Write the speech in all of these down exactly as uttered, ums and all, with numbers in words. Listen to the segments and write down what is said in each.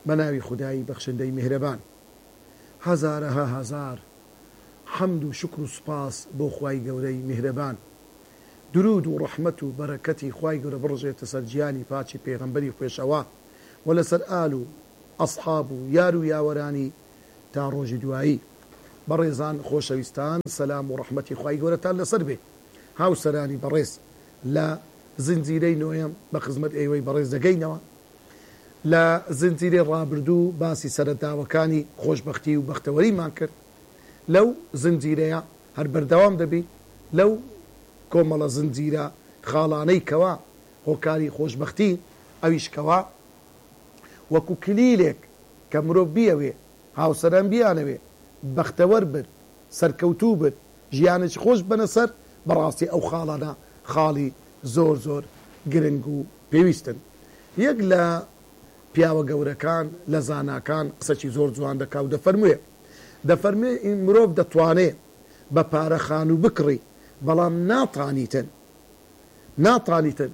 بەناوی خودایی بەخشندەی میهرەبان. هەزارەها هەزار حەمد و شکر و سوپاس بۆ خوای گەورەی میهرەبان. درود و ڕەحمەت و بەرەکەتی خوای گەورە بڕژێتە سەر گیانی پاچی پێغەمبەری خوێشەوە و لەسەر ئال و ئەسحاب و یار و یاوەرانی تا ڕۆژی دوایی. بەڕێزان خۆشەویستان، سەلام و ڕەحمەتی خوای گەورەتان لەسەر بێ. هاوسەرانی بەڕێز، لە زنجیرەی نۆیەم بە خزمەت ئێوەی بەڕێز دەگەینەوە. لە زنجیرەی ڕابردوو باسی سەرەتاوەکانی خۆشبەختی و بەختەوەریمان کرد. لەو زنجیرەیە هەر بەردەوام دەبین لەو کۆمەڵە زنجیرە خاڵانەی کەوا هۆکاری خۆشبەختی ئەویش کەوا وەکو کلیلێک کە مرۆڤ بیەوێ هاوسەران بیانەوێ بەختەوەر بن، سەرکەوتوو بن، ژیانێکی خۆش بنە سەر، بەڕاستی ئەو خاڵانە خاڵی زۆر زۆر گرنگ و پێویستن. یەک لە پیاوە گەورەکان لە زاناکان قسەی زۆر جوان دەکا و دەفەرموویە دەفەرمێ ئین مرۆڤ دەتوانێت بە پارە خان و بکڕی، بەڵام ناتانیتن ناتانیتن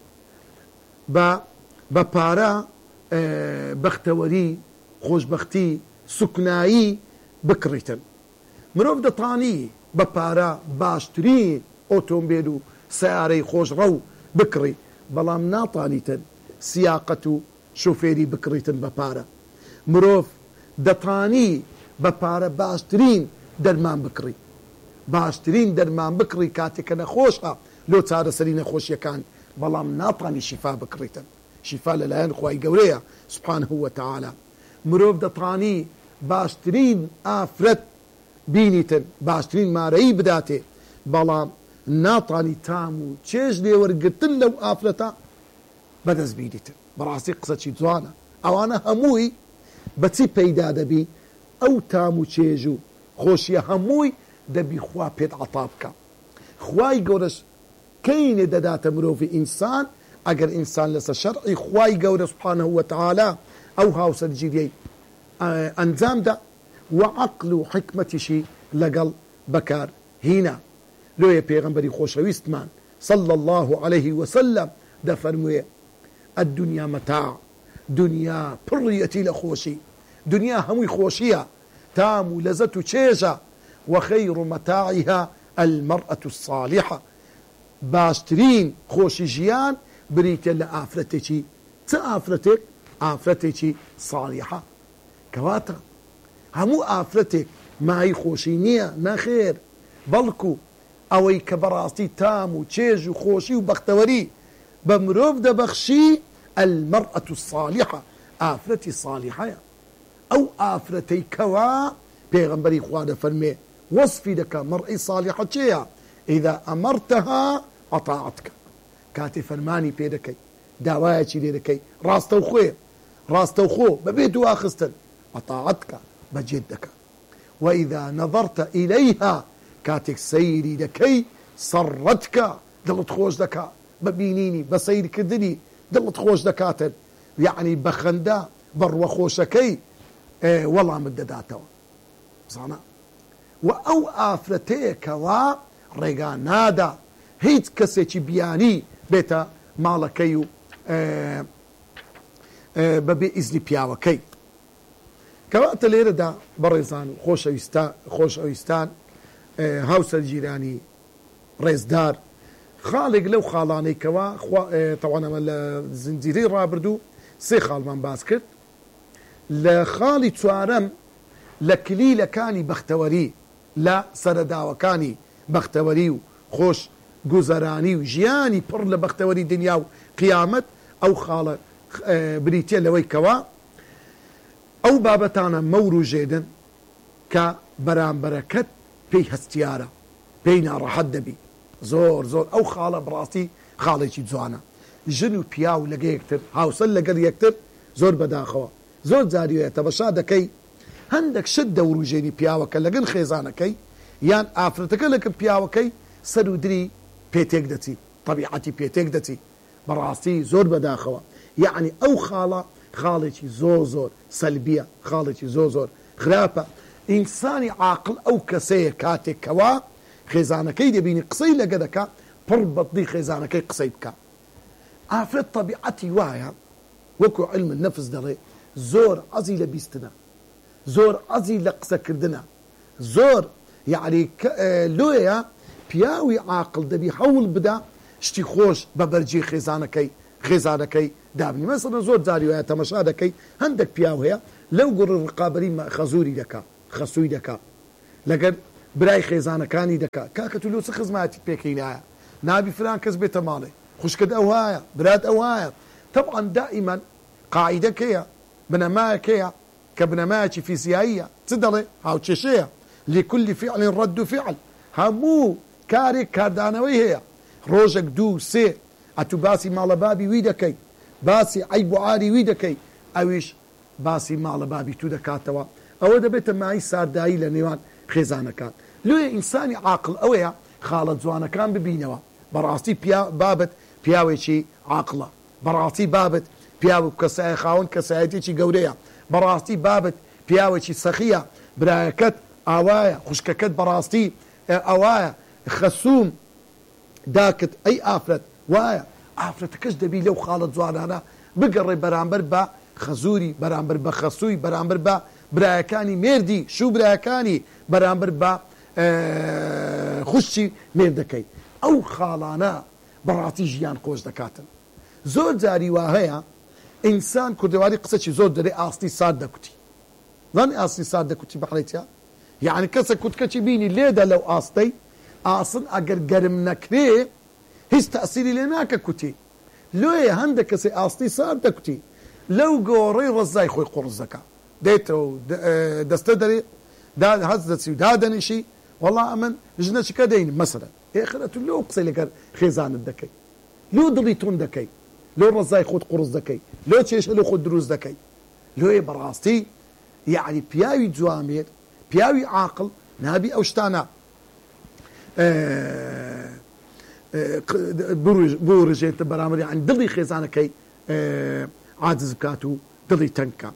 بە پارە بەختەوەری، خۆشبەختی، سوکنایی بکڕیتن. مرۆڤ دەتانی بە پارە باشترین ئۆتۆمبیل و سیارەی خۆشڕە و بکڕی، بەڵام ناتانیتن سیاقەت و شۆفێری بکڕیتن بە پارە. مرۆڤ دەتانی بە پارە باشترین دەرمان بکڕی، باشترین دەرمان بکڕی کاتێکە نەخۆشە لۆ چارەسەری نەخۆشیەکان، بەڵام ناتانی شیفا بکڕیتن. شیفا لەلایەن خوای گەورەیە سوبحانەه وتەعالا. مرۆڤ دەتانی باشترین ئافرەت بینیتن، باشترین مارەیی بداتێ، بەڵام ناتانی تام و چێژ لێوەرگرتن لەو ئافرەتە بەدەست بینیتن. بەڕاستی قسەی جوانە. ئەوانە هەمووی بەچی پەیدا دەبی؟ ئەو تام و چێژ و خۆشیە هەمووی دەبی خوا پێت عەتا بکە. خوای گەورەش کەینێ دەداتە مرۆڤی ئینسان ئەگەر ئینسان لەسەر شەرعی خوای گەورە سوبحانەه وتەعالا ئەو هاوسەرگیریەی ئەنجامدا و عەقل و حکمەتیشی لەگەڵ بەکار هینا. لۆیە پێغەمبەری خۆشەویستمان صلى الله عليه وسلم دەفەرموویە الدنيا متاع، دنیا پڕیەتی لە خۆشی، دنیا هەمووی خۆشیە، تام و لەزەت و چێژە، وخير متاعها المرأة الصالحة. باشترین خۆشی ژیان بریتە لە ئافرەتێکی چ ئافرەتێک؟ ئافرەتێکی صالحە. کەواتە هەموو ئافرەتێک مای خۆشی نییە، نەخێر، بەڵکو ئەوەی کە بەڕاستی تام و چێژ و خۆشی و بەختەوەری بە مرۆڤ دەبەخشی المرأة الصالحة، ئافرەتی صالحەیە. ئەو ئافرەتەی کەوا پێغەمبەری خوا دەفەرمێ وەصفی دەکا مەرئی صالحە چێیە؟ ئیذا ئەمەرتەها ئەطاعەتک. کاتێ فەرمانی پێ دەکەی، داوایەکی لێ دەکەی، ڕاستەوخۆیە، ڕاستەوخۆ بەبێ دواخستن، ئەطاعەتک بەجێت دەکا. وئیذا نەظەرتە ئیلەیها، کاتێک سەیری دەکەی، سەڕەتک دڵت خۆش دەکا، ببینینی بە سەیرکردنی دڵت خۆش دەکاتن، یعنی بە خەندە بەڕوە خۆشەکەی وەڵامت دەداتەوە. بزانە و ئەو ئافرەتەیەکەوە ڕێگا نادا هیچ کەسێکی بیانی بێتە ماڵەکەی و بەبێ ئیزنی پیاوەکەی. کەواتە لێرەدا بەڕێزان و خۆشەویستان، هاوسەرگیرانی ڕێزدار، خاڵێک لەو خاڵانەی کەوا تەوانەمە لە زنجیرەی ڕابردوو سێ خاڵمان باس کرد. لە خاڵی چوارەم لە کلیلەکانی بەختەوەری، لە سەرەداوەکانی بەختەوەری و خۆش گوزەرانی و ژیانی پڕ لە بەختەوەری دنیا و قیامەت، ئەو خاڵە بریتە لەوەی کەوا ئەو بابەتانە مەور و ژێدن کە بەرامبەرەکەت پێی هەستیارە، پێی ناڕەحەت دەبی. زۆر زۆر ئەو خاڵە بڕاستی خاڵێکی جوانە. ژن و پیا و لەگە یەکتر، هاوسەر لەگەر یەکتر زۆر بەداخەوە. زۆر جاریوێتە بەشا دەکەی هەندێک شت دەوروژێنی پیاوەکە لەگەن خێزانەکەی یان ئافرەتەکە لەگەن پیاوەکەی، سەر و دری پێتێک دەچی، طبیعەتی پێتێک دەچی. بەڕاستی زۆر بەداخەوە. یعنی ئەو خاڵە خاڵێکی زۆر زۆر سەلبیە، خاڵێکی زۆر زۆر خراپە. ئینسانی عاقڵ ئەو کەسەیە کاتێکەوە خێزانەکەی دەبینی قسەی لەگە دەکا، پڕ بەدڵی خێزانەکەی قسەی بکە. ئافرەت طبیعەتی وایە، وەکو علم النەفس دەڵێ، زۆر عەزی لە بیستنە، زۆر عەزی لە قسەکردنە، زۆر یعنی لۆیە پیاوی عاقڵ دەبی هەوڵ بدا شتی خۆش بە بەرجی خێزانەکەی خێزانەکەی دابنی. مەسەڵەن زۆر جاری وایە تەمەشا دەکەی هەندێک پیاو هەیە لەو گوڕ ڕقابەری خەزووری دەکا خەسووی دەکا لەگەر برای خێزانەکانی دەکا کاکە تو لۆ چ خزمەتی پێکەی نایە نابی فران کەس بێتە ماڵێ خوشکت ئەو هایە برات ئەو هایە. طبعا دائما قاعدەکەیە بنەمایەکەیە کە بنەمایەکی فیزیاییە چ دەڵێ هاوچێشەیە لكل فعل رد فعل هەموو کارێک کاردانەوەی هەیە ڕۆژێک دوو سێ ئەتو باسی ماڵە بابی وی دەکەی باسی عیب و عاری وی دەکەی ئەویش باسی ماڵە بابی تو دەکاتەوە ئەوە دەبێتە مای ساردایی لە نێوان خێزانەکان. لێ ئینسانی عاقڵ ئەوەیە خاڵە جوانەکان ببینەوە بەڕاستی بابەت پیاوێکی عاقڵە بەڕاستی بابەت پیاو کەسای خاوەن کەسایەتێکی گەورەیە بەڕاستی بابەت پیاوێکی سەخیە برایەکەت ئاوایە خوشکەکەت بەڕاستی ئەوایە خەسووم داکت ئەی ئافرەت وایە ئافرەتەکەش دەبی لەو خاڵە جوانانە بگەڕێ بەرامبەر بە خەزووری بەرامبەر بە خەسووی بەرامبەر بە برایەکانی مێردی شوو برایەکانی بەرامبەر بە خوشتی مێردەکەی ئەو خاڵانە بەڕاستی ژیان خۆش دەکاتن. زۆر جاری وا هەیە ئینسان کوردەواری قسەی زۆر دەرێ ئاستی سارد دەکوتی زانی ئاستی سارد دەکوتی بەحڵێتیا یعنی کەسە کوتکەچی بینی لێدە لەو ئاستەی ئاسن ئەگەر گەرم نەکرێ هیچ تەسیری لێ ناکە کوتی لێیە هەندێک کەسی ئاستی سارد دەکوتی لەو گۆڕەی ڕزای خۆی قوڕز دەکا دێتەوە دەستە دەرێ هەز دەچی و دادەنیشی وەڵا ئەمن ژنەچکە دەین مەسەرەن ئێخرەت لۆ قسەی لەگەر خێزانت دەکەی لۆ دڵی تون دەکەی لۆ ڕزای خۆت قوڕز دەکەی لۆ چێشە لە خۆت دروست دەکەی لۆیە بەڕاستی یعنی پیاوی جوامێر پیاوی عاقڵ نابی ئەو شتانە بۆ ڕژێتە بەرامبەر یعنی دڵی خێزانەکەی عاجز بکات و دڵی تەنگکە.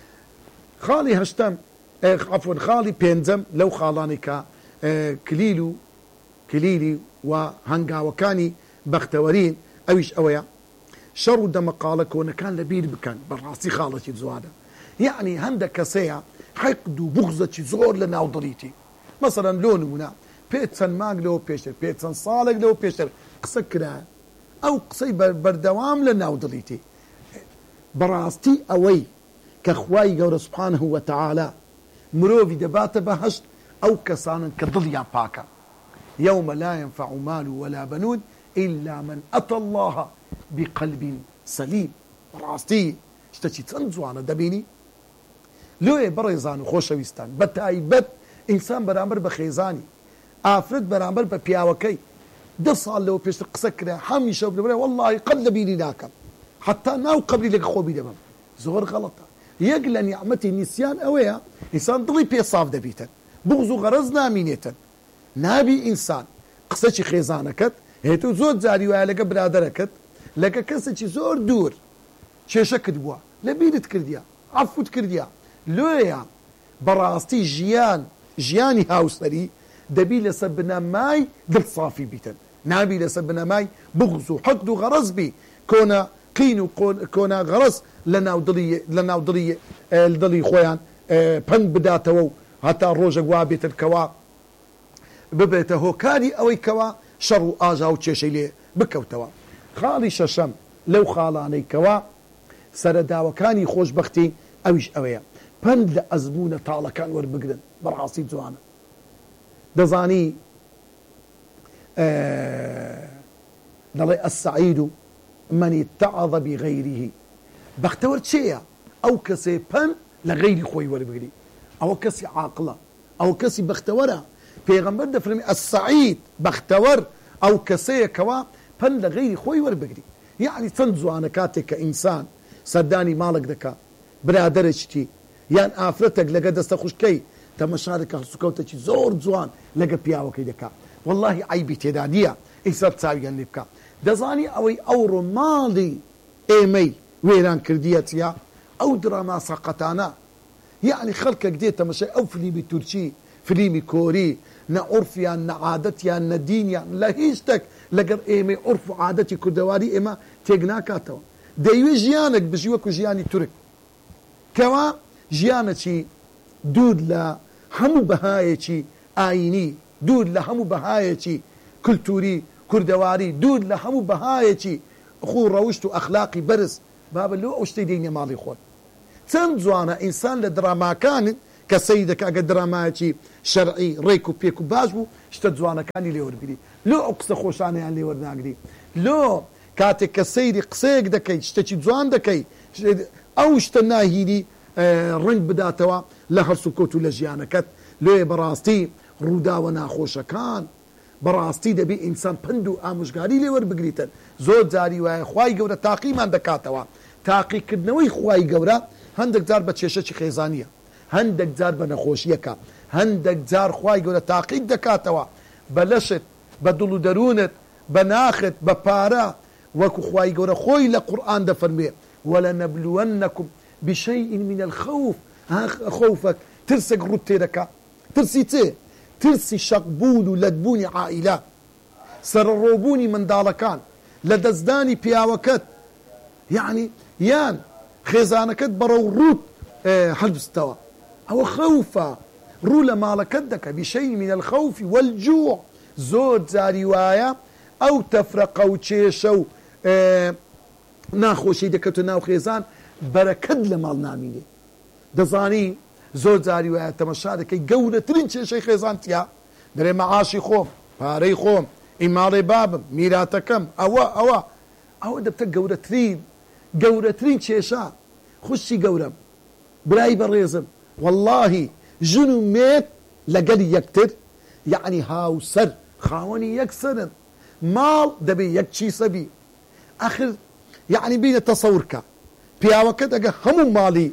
خاڵی هەشتەم عەفوەن خاڵی پێنجەم لەو خاڵانی کە کلیل و کلیلی و هەنگاوەکانی بەختەوەرین ئەویش ئەوەیە شەڕ و دەمەقاڵە کۆنەکان لەبیر بکەن بەڕاستی خاڵێکی جوانە یعنی هەندێک کەسەیە حەقد و بوغزەکی زۆر لە ناو دڵیتی مەسەڵەن لۆ نمونە پێ چەند مانگ لەوە پێشتر پێ چەند ساڵێک لەوە پێشتر قسە کرایە ئەو قسەی بەردەوام لە ناو دڵیتی بەڕاستی ئەوەی کە خوای گەورە سوبحانەه وتەعالا مرۆڤی دەباتە بەهەشت ئەو کەسانن کە دڵیان پاکە يوم لا ينفع مال ولا بنون إلا من أتى الله بقلب سليم. بەڕاستی شتێکی چەند جوانە دەبینی لۆیە بەڕێزان و خۆشەویستان بەتایبەت ئینسان بەرامبەر بە خێزانی ئافرەت بەرامبەر بە پیاوەکەی دە ساڵ لەوە پێشتر قسە کرا هەمیشە بڵێ وەڵڵاهی قەت لە بیری ناکەم حتا ناو قەبری لەگە خۆبی دەبم زۆر غەڵەتە. یەک لە نیعمەتی نیسیان ئەوەیە ئینسان دڵی پێ ساف دەبیتن بغز و غەرەز نامینێتن نابی ئینسان قسەی خێزانەکەت هێت و زۆر جاری وایە لەگە برادەرەکەت لەگە کەسێکی زۆر دوور کێشە کردبووە لە بیرت کردیە عەفوت کردیە لۆیە بەڕاستی ژیان ژیانی هاوسەری دەبی لەسەر بنەمای دڵ سافی بیتن نابی لەسەر بنەمای بغز و حەقد و غەرەز بی کۆنە قین و کۆنە غەرەز لە ناو دڵی خۆیان پەنگ بداتەوە و هەتا ڕۆژێک وا بێتن کەوا ببێتە هۆکاری ئەوەی کەوا شەڕ و ئاژا و کێشەی لێ بکەوتەوە. خاڵی شەشەم لەو خاڵانەی کەوا سەرەداوەکانی خۆشبەختی ئەویش ئەوەیە پند لە ئەزمونە تاڵەکان وەربگرن بەڕاستی جوانە. دەزانی دەڵێ ئەسسەعید و من اتعظ بغیره بەختەوەر چێیە ئەو کەسێ پند لە غەیری خۆی وەربگری ئەوە کەسی عاقڵە ئەو کەسی بەختەوەرە پێغەمبەر دەفەرمێ ئەسسەعید بەختەوەر ئەو کەسەیە کەوا پند لە غەیری خۆی وەربگری یعنی چەند جوانە کاتێک کە ئینسان سەردانی ماڵک دەکا برادەرێکی یان ئافرەتێک لەگە دەستە خوشکەی تەمەشارێکە هەسوکەوتێکی زۆر جوان لەگە پیاوەکەی دەکا وەڵڵاهی عیبی تێدا نییە ئیسەر چاویان لێ بکە. دەزانی ئەوەی ئەو ڕۆماڵی ئێمەی وێران کردیەتە ئەو دراما سەقەتانە یعنی خەڵکێک دێت تەمەشای ئەو فلیمی تورکی فلیمی کۆری نە عورفیان نە عادەتیان نە دینیان لە هیچ شتێک لەگەر ئێمەی عورف و عادەتی کوردەواری ئێمە تێک ناکاتەوە دەیوێ ژیانێک بژی وەکو ژیانی تورک کەوا ژیانەکی دوور لە هەموو بەهایەکی ئاینی، دوور لە هەموو بەهایەکی کولتوری کوردەواری، دوور لە هەموو بەهایەکی خو ڕەوشت و ئەخلاقی بەرز، بابە لۆ ئەو شتەی دەینە ماڵی خۆن. چەند جوانە ئینسان لە دراماکانت کە سەی دەکا ئەگە درامایەکی شەرعی ڕێک و پێک و باش بوو شتە جوانەکانی لێوەربگری، لۆ ئەو قسە خۆشانیان لێوەرناگری، لۆ کاتێک کە سەیری قسەیەک دەکەیت شتێکی جوان دەکەیت ئەو شتە ناهیری ڕنگ بداتەوە لە هەرس و کۆت و لە ژیانەکەت. لێ بەڕاستی ڕووداوە ناخۆشەکان بەڕاستی دەبێ ئینسان پند و ئامۆژگاری لێوەربگریتن. زۆر جاری وایە خوای گەورە تاقیمان دەکاتەوە. تاقیکردنەوەی خوای گەورە هەندێک جار بە کێشەی خێزانیە، هەندێک جار بە نەخۆشیەکە، هەندێک جار خوای گەورە تاقیک دەکاتەوە بە لەشت، بە دڵ و دەروونت، بە ناخت، بە پارە، وەکو خوای گەورە خۆی لە قورئان دەفەرمێ وەلەنەبلوەنەکم بشەیء من الخەوف. خەوفەک ترسێک ڕوت تێدەکا. ترسی چێ؟ ترسی شەقبوون و لەدبوونی عائیلە، سەرڕۆبوونی منداڵەکان، لە دەستدانی پیاوەکەت، یعنی یان خێزانەکەت بەڕەو ڕوت هەڵبستەوە، ئەوە خەوفە، ڕوو لە ماڵەکەت دەکە. بشەیء من الخەوف والجوع. زۆر جاری وایە ئەو تەفرەقە و کێشە و ناخۆشی دەکەوتە ناو خێزان بەرەکەت لە ماڵ نامینێ. دەزانی زۆر جاری وایە تەمەشا دەکەی گەورەترین کێشەی خێزانتیا دەرێ مەعاشی خۆم، پارەی خۆم، ئیماڵی بابم، میراتەکەم، ئەوە ئەوە ئەوە دەبتە گەورەترین گەورەترین کێشە. خوشی گەورم، برای بەڕێزم، واللهی ژن و مێت لەگەلی یەکتر یعنی هاوسەر خاوەنی یەکسەرن، ماڵ دەبێ یەک چیسەبی. ئاخر یعنی بینە تەسەورکە پیاوەکەت ئەگە هەموو ماڵی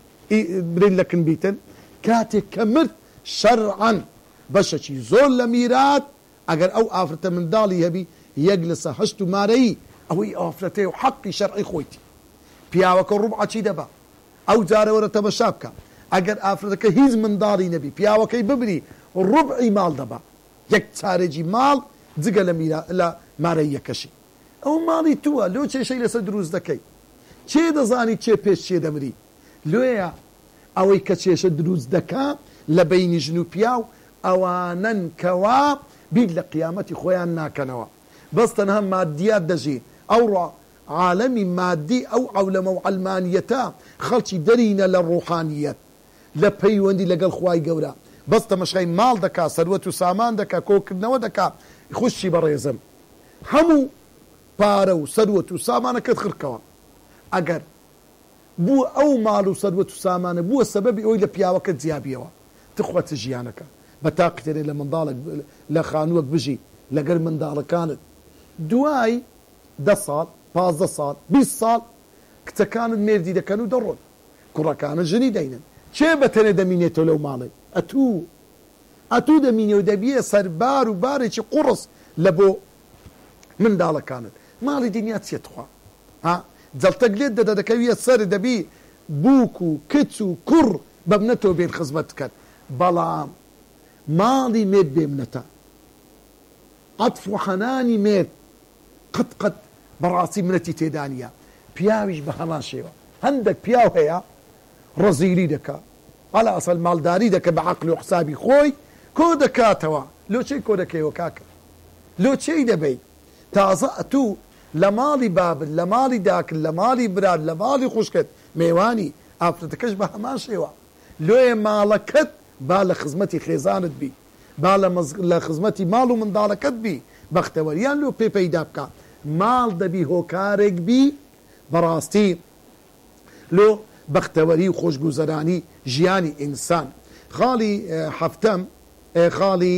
برین لەکن بیتن، کاتێک کە مرد شەرعەن بەشەکی زۆر لە میرات ئەگەر ئەو ئافرەتە منداڵی هەبی یەک لەسە هەشت و مارەیی ئەوەی ئافرەتەیە و حەقی شەرعی خۆیتی. پیاوەکە ڕوبعەچی دەبا، ئەو جارە وەرە تەمەشا بکە. ئەگەر ئافرەتەکە هیچ منداڵی نەبی پیاوەکەی ببری ڕوبعی ماڵ دەبا، یەک چارەجی ماڵ جگە لە مارەی یەکەشی. ئەو ماڵی تووە، لۆ کێشەی لەسەر دروست دەکەی. چێ دەزانی چێ پێش چێ دەمری؟ لێیە ئەوەی کە کێشە دروست دەکا لە بەینی ژن و پیاو ئەوانن کەوا بیر لە قیامەتی خۆیان ناکەنەوە، بەس تەنها مادیات دەژین. ئەو عالەمی مادی ئەو عەولەمە و عەلمانیەتە خەڵکی دەرینە لە ڕوحانیەت، لە پەیوەندی لەگەڵ خوای گەورە، بەس تەمەشای ماڵ دەکا، سەروەت و سامان دەکا، کۆکردنەوە دەکا. خوشی بەڕێزم، هەموو پارە و سەروەت و سامانەکەت خڕکەوە. ئەگەر بووە ئەو ماڵ و سەروەت و سامانە بووە سەبەبی ئەوی لە پیاوەکەت جیابیەوە، تخوەتە ژیانەکە بە تاقیتێنێ لە منداڵێک لە خانووەک بژی لەگەر منداڵەکانت. دوای دە ساڵ، پازدە ساڵ، بیست ساڵ کچەکانت مێردی دەکەن و دەڕۆن، کوڕەکانت ژنی دەینن. چێ بەتەنێ دەمینێتەوە لەو ماڵێ؟ ئەتوو ئەتوو دەمینێ و دەبیە سەربار و بارێکی قوڕس لە بۆ منداڵەکانت. ماڵی دنیا چێتخوا جەڵتەک لێت دەدە دەکەویە سەر دەبی بووک و کچ و کوڕ بەبنەتەوە بێن خزمەت کرد. بەڵام ماڵی مێت بێمنەتە، عەتف و حەنانی مێت قەت قەت بەڕاستی منەتی تێدانە. پیاویش بە هەمان شێوە. هەندێک پیاو هەیە ڕەزیلی دەکا، ئەلا ئەسەل ماڵداری دەکە بە عەقل و حسابی خۆی کۆ دەکاتەوە. لۆ چێی کۆ دەکەیەوە کاکە؟ لۆ چێی دەبەی؟ تازە ئەتوو لە ماڵی بابل، لە ماڵی داکن، لە ماڵی براد، لە ماڵی خوشکت میوانی ئافرەتەکەش بە هەمان شێوە. لۆیە ماڵەکەت با لە خزمەتی خێزانت بی، با لە خزمەتی ماڵ و منداڵەکەت بی، بەختەوەریان لۆ پێ پەیدا بکە. ماڵ دەبی هۆکارێک بی بەڕاستی لۆ بەختەوەری و خۆشگوزەرانی ژیانی ئینسان. خاڵی هەفتەم خاڵی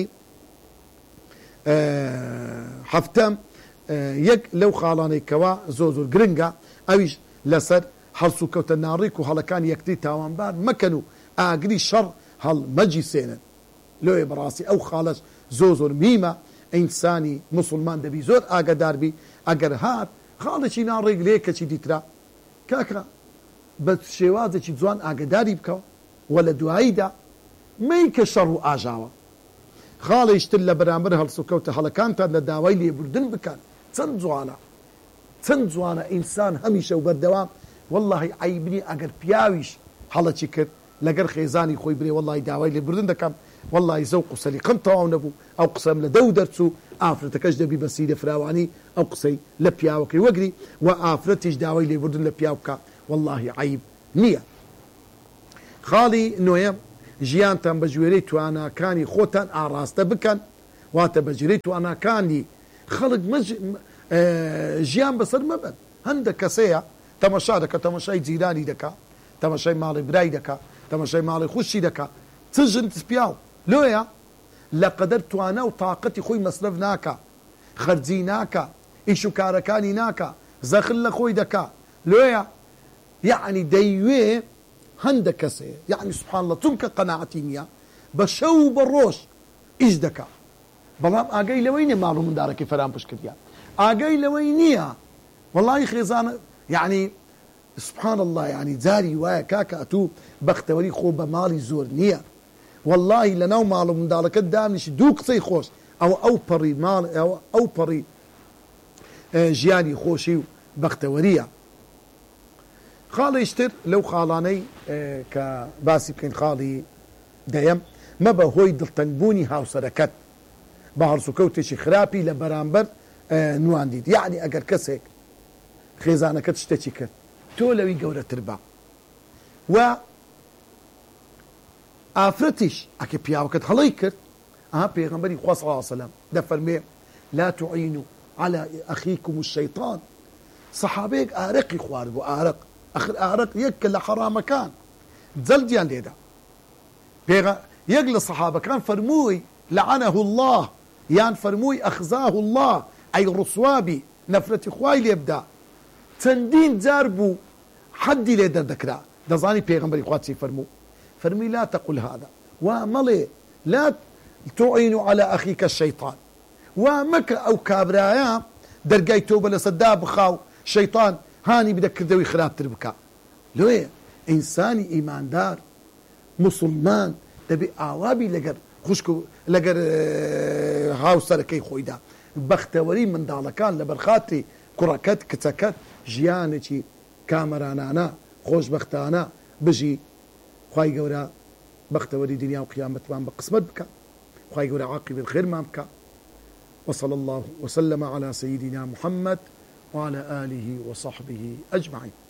هەفتەم یەک لەو خاڵانێکەوە زۆر زۆر گرنگە، ئەویش لەسەر هەڵس و کەوتە ناڕێک و هەڵەکانی یەکتری تاوانبار مەکەن و ئاگری شەڕ هەڵمەجی سێنن. لۆیە بەڕاستی ئەو خاڵەش زۆر زۆر میمە. ئینسانی موسڵمان دەبی زۆر ئاگاداربی. ئەگەر هات خاڵێکی ناڕێک لێ کەچی دیترا کاکە بە شێوازێکی جوان ئاگداری بکەوە و لە دواییدا مەی کە شەڕ و ئاژاوە خاڵیشتر لە بەرامبەر هەڵسوکەوتە هەڵەکانتان لە داوای لێبوردن بکەن. چەند جوانە، چەند جوانە ئینسان هەمیشە و بەردەوام. واللهی عیبنی ئەگەر پیاویش هەڵەچی کرد لەگەر خێزانی خۆی برێ وەڵی داوای لێبوردن دەکەم وەڵی زەوق و سەلیقەم تەواو نەبوو ئەو قسەم لە دەو دەرچوو ئافرەتەکەش دەبی بە سیرە فراوانی ئەو قسەی لە پیاوەکەی وەگری و ئافرەتیش داوای لێبوردن لە پیاو بکە وەڵی عیب نییە. خاڵی نوێیەم ژیانتان بە ژوێرەی تواناکانی خۆتان ئاڕاستە بکەن واتە بەجێرەی تواناکانی خەڵک ژیان بەسەر مەبن. هەندێک کەسەیە تەمەشا دەکە تەمەشای جیرانی دەکا تەمەشای ماڵی برای دەکا تەمەشای ماڵی خوشی دەکا چژن پیاو لۆیە لە قەدەر توانە و تااقەتی خۆی مەسرف ناکە خەرجی ناکە ئیش و کارەکانی ناکە زەخل لە خۆی دەکا لۆیە یعنی دەیوێ هەندێک کەسەیە یعنی سوبحان الله چونکە قەناعەتی نییە بە شەو و بە ڕۆژ ئیش دەکا بەڵام ئاگەی لەوەی نیە ماڵ و منداڵەکەی فەرام پشت کردیان ئاگەی لەوەی نییە وەڵی خێزانە یعنی سبحان الله يعني جاري وایە کاکە ئەتوو بەختەوەری خۆ بە ماڵی زۆر نییە والله لەناو ماڵ و منداڵەکەت دانیشی دوو قسەی خۆش ئەو ئەو پەڕی ماڵ ئەو پەڕی ژیانی خۆشی و بەختەوەریە. خاڵیشتر لەو خاڵانەی کە باسی بکەین خاڵی دەیەم مەبە هۆی دڵتەنگبوونی هاوسەرەکەت بە هەڵسوکەوتێکی خراپی لە بەرامبەر نواندیت. یعنی ئەگەر کەسێک خێزانەکەت شتێکی کرد تۆ لەوی گەورەتر بە و ئافرەتیش ئەکە پیاوەکەت هەڵەی کرد ئەها پێغەمبەری خوا صلی الله علیه وسلم دەفەرمێ لا تعینوا على أخيكم الشيطان. صحابەیەک ئارەقی خوارد بۆ ئارەق ئەخر ئارەق یەکە لە حەرامەکان جەلدیان لێدا یەک لە سەحابەکان فەرمووی لعنه الله یان فەرمووی ئەخزاه الله ئەی ڕسوابی نەفرەتی خوای لێبدا چەندین جار بوو حەدی لێ دەردەکرا. دەزانی پێغەمبەری خوا چی فەرموو فەرمی لا تقل هذا وا مەڵێ لا تعين على أخيك الشيطان وا مەکە ئەو کابرایە دەرگای تۆ بە لەسەردا بخاو شەیطان هانی بدە کردەوەی خراپتر بکە. لۆیە ئینسانی ئیماندار مسلمان دەبێ ئاوابی لەگەر خوشک و لەگەر هاوسەرەکەی خۆیدا بەختەوەری منداڵەکان لە بەرخاتری کوڕەکەت کچەکەت ژیانێکی کامەرانانە خۆشبەختانە بژی. خوای گەورە بەختەوەری دنیا و قیامەتمان بە قسمت بکە. خوای گەورە عاقبەت خێرمان بکە. وصلى الله وسلم على سيدنا محمد وعلى آله وصحبه أجمعين.